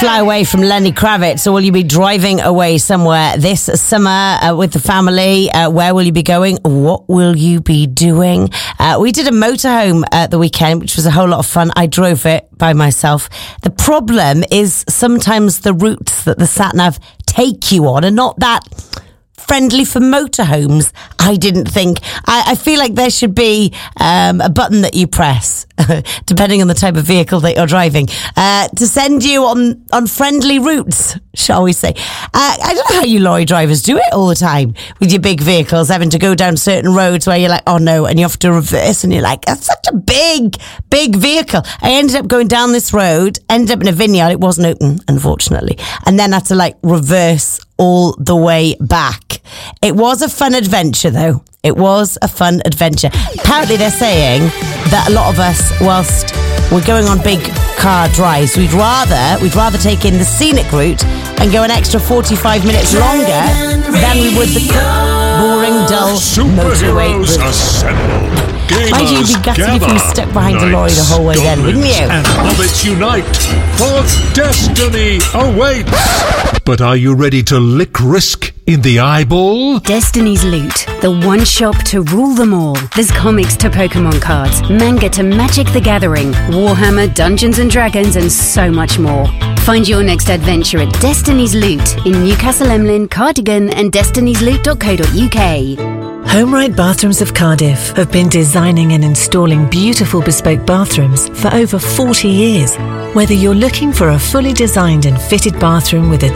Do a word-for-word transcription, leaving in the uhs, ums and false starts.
fly away from Lenny Kravitz, or will you be driving away somewhere this summer uh, with the family? Uh, where will you be going? What will you be doing? Uh, we did a motorhome at the weekend, which was a whole lot of fun. I drove it by myself. The problem is sometimes the routes that the sat-nav take you on are not that friendly for motorhomes. I didn't think. I, I feel like there should be um, a button that you press, depending on the type of vehicle that you're driving, uh, to send you on, on friendly routes, shall we say. Uh, I don't know how you lorry drivers do it all the time with your big vehicles, having to go down certain roads where you're like, oh no, and you have to reverse, and you're like, that's such a big, big vehicle. I ended up going down this road, ended up in a vineyard. It wasn't open, unfortunately, and then had to like reverse all the way back. It was a fun adventure, though. It was a fun adventure. Apparently, they're saying that a lot of us, whilst we're going on big car drives, we'd rather we'd rather take in the scenic route and go an extra forty-five minutes longer than we would the boring, dull motorway route. Mind you, you'd be gutted if you were stuck behind a lorry the whole way then, wouldn't you? And hobbits unite, for destiny awaits. But are you ready to lick risk in the eyeball? Destiny's Loot, the one shop to rule them all. There's comics to Pokemon cards, manga to Magic the Gathering, Warhammer, Dungeons and Dragons, and so much more. Find your next adventure at Destiny's Loot in Newcastle Emlyn, Cardigan, and destinies loot dot co dot uk. HomeRight Bathrooms of Cardiff have been designing and installing beautiful bespoke bathrooms for over forty years. Whether you're looking for a fully designed and fitted bathroom with a